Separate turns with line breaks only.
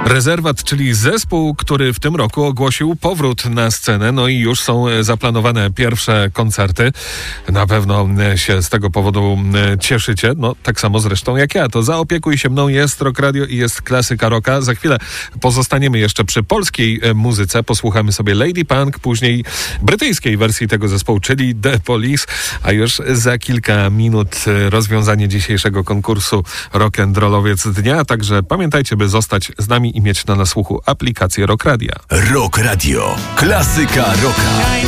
Rezerwat, czyli zespół, który w tym roku ogłosił powrót na scenę, no i już są zaplanowane pierwsze koncerty. Na pewno się z tego powodu cieszycie, no tak samo zresztą jak ja. To Zaopiekuj się mną, jest Rock Radio i jest klasyka rocka. Za chwilę pozostaniemy jeszcze przy polskiej muzyce, posłuchamy sobie Lady Punk, później brytyjskiej wersji tego zespołu, czyli The Police, a już za kilka minut rozwiązanie dzisiejszego konkursu Rock'n'Rollowiec Dnia, także pamiętajcie, by zostać z nami i mieć na słuchu aplikację Rock Radia.
Rock Radio. Klasyka rocka.